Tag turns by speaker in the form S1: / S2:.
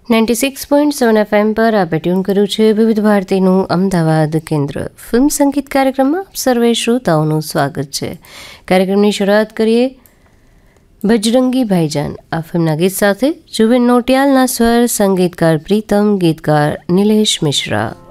S1: 96.7 FM પર આપે tune કર્યું છે વિવિધ ભારતીનું અમદાવાદ કેન્દ્ર. ફિલ્મ સંગીત કાર્યક્રમમાં સર્વે શ્રોતાઓનું સ્વાગત છે. કાર્યક્રમની શરૂઆત કરીએ બજરંગી ભાઈજાન આ ફિલ્મના ગીત સાથે. જુબિન નોટિયાલના સ્વર, સંગીતકાર પ્રીતમ, ગીતકાર નિલેશ મિશ્રા.